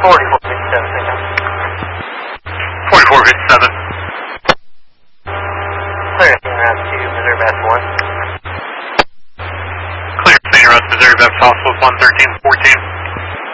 4457. Clear route to Missouri Best 1. Clear, senior route, Missouri Best Hospital 11314.